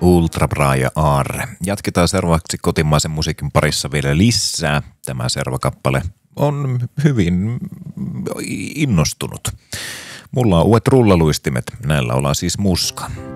Ultra Bra ja Aarre. Jatketaan seuraavaksi kotimaisen musiikin parissa vielä lisää. Tämä seuraava kappale on hyvin innostunut. Mulla on uudet rullaluistimet, näillä ollaan siis Muska.